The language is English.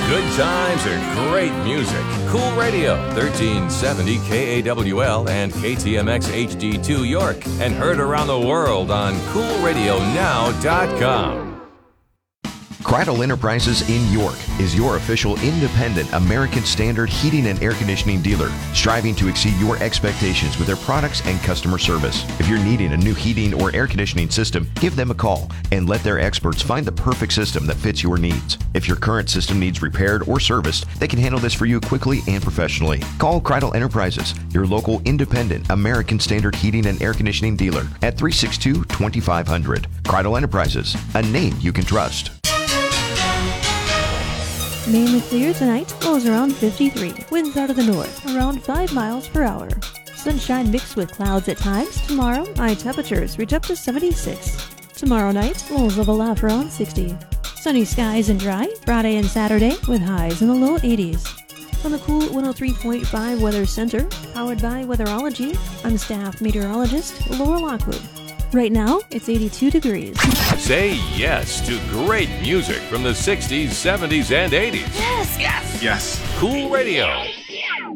Good times or great music. Cool Radio, 1370 KAWL and KTMX HD2 York, and heard around the world on CoolRadioNow.com. Cradle Enterprises in York is your official independent American Standard heating and air conditioning dealer, striving to exceed your expectations with their products and customer service. If you're needing a new heating or air conditioning system, give them a call and let their experts find the perfect system that fits your needs. If your current system needs repaired or serviced, they can handle this for you quickly and professionally. Call Cradle Enterprises, your local independent American Standard heating and air conditioning dealer at 362-2500. Cradle Enterprises, a name you can trust. Mainly clear tonight, lows around 53. Winds out of the north, around 5 miles per hour. Sunshine mixed with clouds at times. Tomorrow, high temperatures reach up to 76. Tomorrow night, lows level off around 60. Sunny skies and dry, Friday and Saturday with highs in the low 80s. From the Cool 103.5 Weather Center, powered by Weatherology, I'm staff meteorologist Laura Lockwood. Right now, it's 82 degrees. Say yes to great music from the 60s, 70s, and 80s. Yes! Yes! Cool Radio.